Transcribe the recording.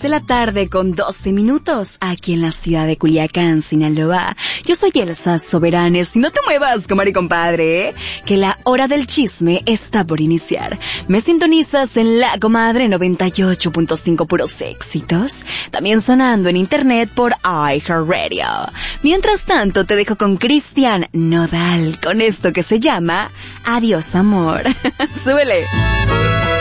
de la tarde con 12 minutos, aquí en la ciudad de Culiacán, Sinaloa. Yo soy Elsa Soberanes y no te muevas, comadre y compadre, que la hora del chisme está por iniciar. Me sintonizas en La Comadre 98.5 puros éxitos, también sonando en internet por iHeartRadio. Mientras tanto, te dejo con Cristian Nodal, con esto que se llama Adiós Amor. ¡Súbele!